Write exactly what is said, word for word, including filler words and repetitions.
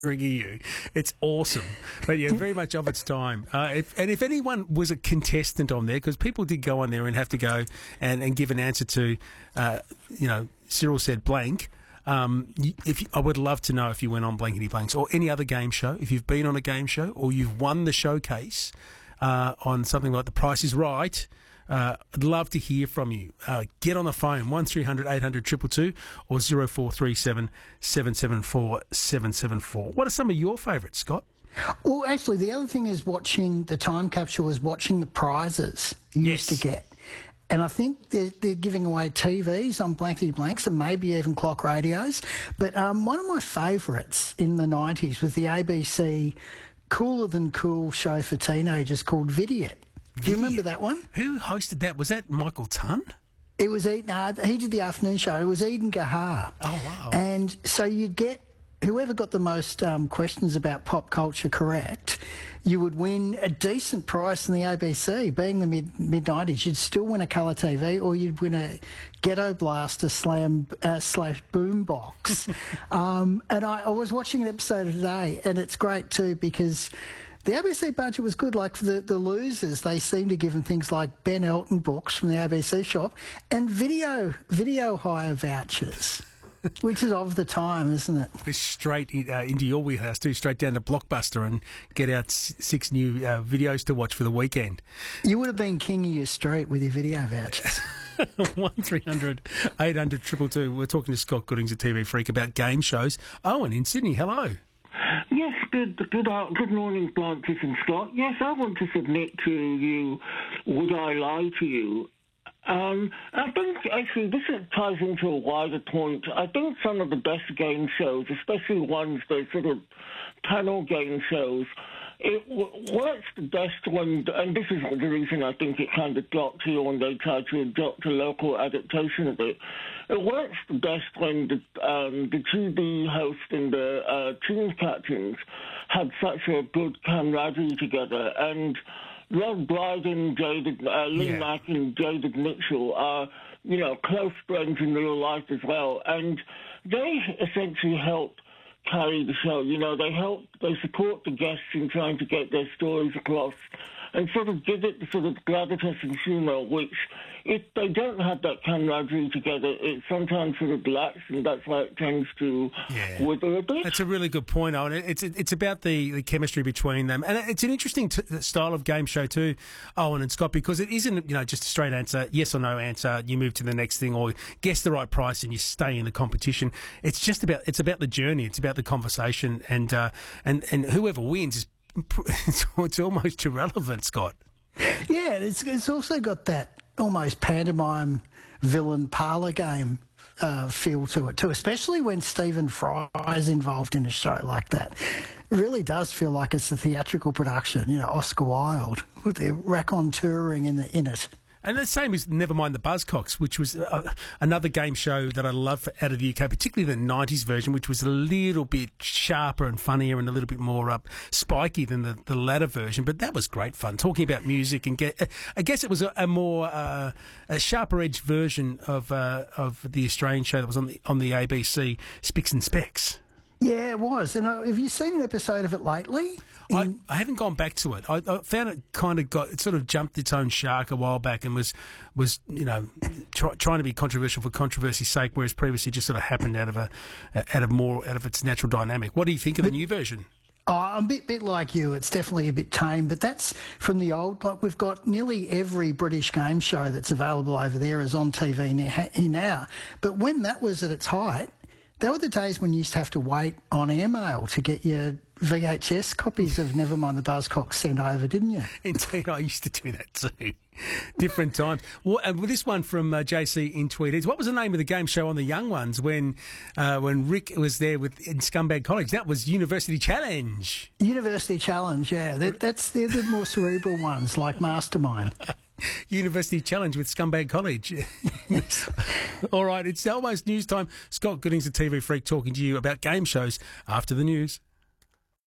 ringing you. It's awesome. But yeah, very much of its time. Uh, if, and if anyone was a contestant on there, because people did go on there and have to go and, and give an answer to, uh, you know, Cyril said blank. Um, if you, I would love to know if you went on Blankety Blanks or any other game show, if you've been on a game show or you've won the showcase uh, on something like The Price is Right. Uh, I'd love to hear from you. Uh, get on the phone, one three hundred eight hundred two two two or zero four three seven seven seven four seven seven four. What are some of your favourites, Scott? Well, actually, the other thing is watching the time capsule is watching the prizes you Yes. used to get. And I think they're, they're giving away T Vs on Blankety Blanks and maybe even clock radios. But um, one of my favourites in the nineties was the A B C cooler than cool show for teenagers called Vidiot. Do you remember that one? Who hosted that? Was that Michael Tunn? It was Eden. Uh, he did the afternoon show. It was Eden Gahar. Oh, wow. And so you get whoever got the most um, questions about pop culture correct, you would win a decent price in the A B C. Being the mid mid nineties, you'd still win a colour T V, or you'd win a Ghetto Blaster slam uh, slash boom box. um, and I, I was watching an episode today, and it's great too because the A B C budget was good. Like for the, the losers, they seem to give them things like Ben Elton books from the A B C shop and video video hire vouchers, which is of the time, isn't it? It's straight in, uh, into your wheelhouse too, straight down to Blockbuster and get out s- six new uh, videos to watch for the weekend. You would have been king of your street with your video vouchers. one three hundred eight hundred two two two. We're talking to Scott Goodings, a T V freak, about game shows. Owen in Sydney, hello. Yes, good good uh, good morning, Blanches and Scott. Yes, I want to submit to you, Would I Lie to You? Um, I think, actually, this ties into a wider point. I think some of the best game shows, especially ones that sort of panel game shows, it w- works the best when, and this is the reason I think it kind of got to you when they tried to adopt a local adaptation of it. It works the best when the, um, the T V host and the uh, team captains had such a good camaraderie together. And Rob Brydon, David, uh, Lee Yeah. Mack and David Mitchell are, you know, close friends in real life as well. And they essentially help carry the show. You know, they help, they support the guests in trying to get their stories across and sort of give it the sort of gravitas and humour, which, if they don't have that camaraderie together, it sometimes sort of lacks, and that's why it tends to Yeah. wither a bit. That's a really good point, Owen. It's it's about the, the chemistry between them, and it's an interesting t- style of game show too, Owen and Scott, because it isn't, you know, just a straight answer, yes or no answer. You move to the next thing, or guess the right price, and you stay in the competition. It's just about it's about the journey. It's about the conversation, and uh, and and whoever wins is it's, it's almost irrelevant, Scott. Yeah, it's, it's also got that almost pantomime villain parlour game uh, feel to it too, especially when Stephen Fry is involved in a show like that. It really does feel like it's a theatrical production, you know, Oscar Wilde, with the raconteuring in, the, in it. And the same as Nevermind the Buzzcocks, which was uh, another game show that I love out of the U K, particularly the nineties version, which was a little bit sharper and funnier and a little bit more uh, spiky than the, the latter version. But that was great fun, talking about music and get. I guess it was a, a more uh, a sharper edged version of uh, of the Australian show that was on the on the A B C, Spicks and Specks. Yeah, it was. And uh, have you seen an episode of it lately? I, In- I haven't gone back to it. I, I found it kind of got it sort of jumped its own shark a while back and was was you know try, trying to be controversial for controversy's sake, whereas previously just sort of happened out of a out of more out of its natural dynamic. What do you think of the new version? Oh, I'm a bit, bit like you. It's definitely a bit tame, but that's from the old. Like we've got nearly every British game show that's available over there is on T V now. But when that was at its height, they were the days when you used to have to wait on airmail to get your V H S copies of Nevermind the Buzzcocks sent over, didn't you? Indeed, I used to do that too. Different times. Well, and with this one from uh, J C in Tweed, what was the name of the game show on the Young Ones when uh, when Rick was there with in Scumbag College? That was University Challenge. University Challenge, yeah. That, that's they're the more cerebral ones, like Mastermind. University Challenge with Scumbag College. All right, it's almost news time. Scott Goodings, a T V freak, talking to you about game shows after the news.